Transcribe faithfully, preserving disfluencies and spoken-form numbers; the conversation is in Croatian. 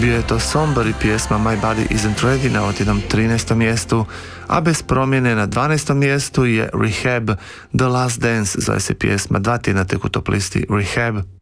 Bio je to Somebody pjesma My Body Isn't Ready na odjednom trinaestom mjestu, a bez promjene na dvanaestom mjestu je Rehab The Last Dance, zove se pjesma, dva tjedna tek u top listi Rehab.